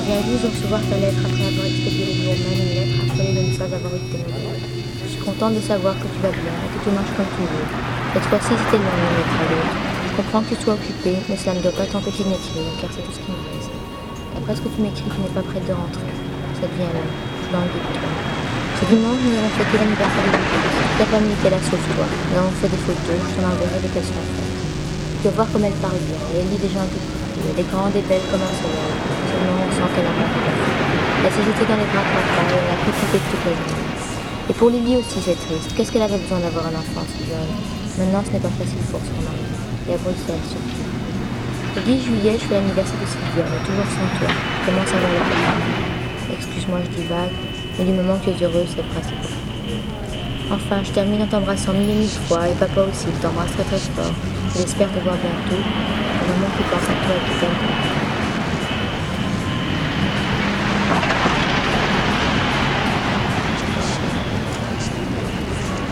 viens juste de recevoir ta lettre après avoir expédié le jour même une lettre affolée de ne pas avoir eu de tes nouvelles. Je suis contente de savoir que tu vas bien et que tout marche comme toujours. Cette fois-ci, c'était loin d'une lettre à l'autre. Je comprends que tu sois occupé, mais cela ne doit pas t'empêcher de m'écrire, car c'est tout ce qui me reste. D'après ce que tu m'écris, tu n'es pas prête de rentrer. Ça devient long. Je m'ennuie de toi. Ce dimanche, nous avons fêté l'anniversaire de Lucas. Toute la famille était là sauf toi. Nous avons fait des photos, je t'en enverrai dès qu'elles sont faites. Tu peux voir comme elle parle bien, et elle lit déjà un peu plus. Elle est grande et belle comme un soleil. Seulement, on sent qu'elle n'a pas peur. Elle s'est jetée dans les bras de papa et elle a pris couper toute la journée. Et pour Lily aussi, c'est triste. Qu'est-ce qu'elle avait besoin d'avoir un enfant si jeune? Maintenant, ce n'est pas facile pour son mari. Et à Bruxelles, surtout. Le 10 juillet, je fais l'anniversaire de Sylvia, mais toujours sans toi. Comment ça va la famille? Excuse-moi, je divague, mais du moment que tu es heureuse, c'est le principal. Enfin, je termine en t'embrassant mille et mille fois, et papa aussi, il t'embrasse très très fort. Je l'espère te voir bientôt. C'est vraiment qui pense à toi et qui